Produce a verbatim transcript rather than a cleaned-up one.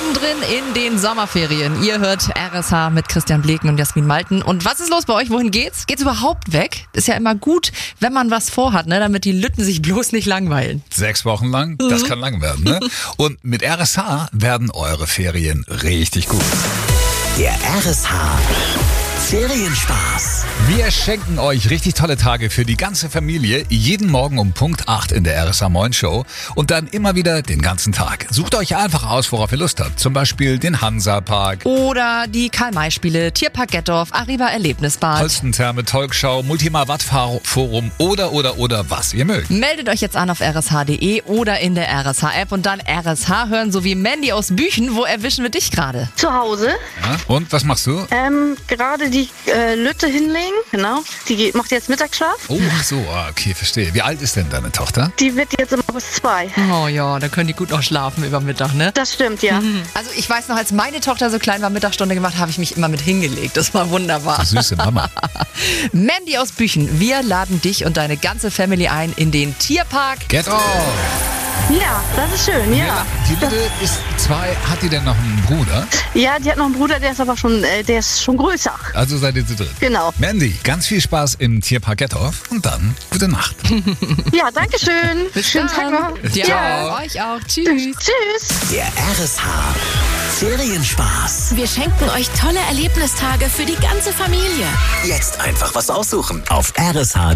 mittendrin in den Sommerferien. Ihr hört R S H mit Christian Bleken und Jasmin Malten. Und was ist los bei euch? Wohin geht's? Geht's überhaupt weg? Ist ja immer gut, wenn man was vorhat, ne? Damit die Lütten sich bloß nicht langweilen. Sechs Wochen lang, das kann lang werden, ne? Und mit R S H werden eure Ferien richtig gut. Der R S H Ferienspaß. Wir schenken euch richtig tolle Tage für die ganze Familie, jeden Morgen um Punkt acht in der R S H Moin Show und dann immer wieder den ganzen Tag. Sucht euch einfach aus, worauf ihr Lust habt. Zum Beispiel den Hansa-Park, Oder die Karl-May-Spiele, Tierpark Gettorf, Arriva Erlebnisbad. Holstentherme, Talkshow, Multimar Wattforum oder, oder, oder was ihr mögt. Meldet euch jetzt an auf r s h punkt d e oder in der R S H-App und dann R S H hören, so wie Mandy aus Büchen. Wo erwischen wir dich gerade? Zu Hause. Ja? Und was machst du? Ähm, gerade die äh, Lütte hinlegen, genau. Die geht, macht jetzt Mittagsschlaf. Oh, ach so, ah, okay, verstehe. Wie alt ist denn deine Tochter? Die wird jetzt im August zwei. Oh ja, da können die gut noch schlafen über Mittag, ne? Das stimmt, ja. Also ich weiß noch, als meine Tochter so klein war, Mittagsstunde gemacht, habe ich mich immer mit hingelegt. Das war wunderbar. Süße Mama. Mandy aus Büchen, wir laden dich und deine ganze Family ein in den Tierpark. Get off! Ja, das ist schön, ja. Die Lütte ist zwei. Hat die denn noch einen Bruder? Ja, die hat noch einen Bruder, der ist aber schon, äh, der ist schon größer. Also seid ihr zu dritt. Genau. Mandy, ganz viel Spaß im Tierpark Gettorf und dann gute Nacht. Ja, danke schön. Schönen Tag noch. Ja, euch auch. Tschüss. Tschüss. Der R S H Ferienspaß. Wir schenken euch tolle Erlebnistage für die ganze Familie. Jetzt einfach was aussuchen auf r s h